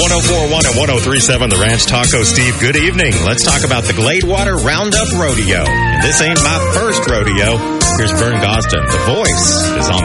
104.1 and 103.7 The Ranch. Taco Steve, good evening. Let's talk about the Gladewater Roundup Rodeo. And this ain't my first rodeo. Here's Vern Gosden. The Voice is on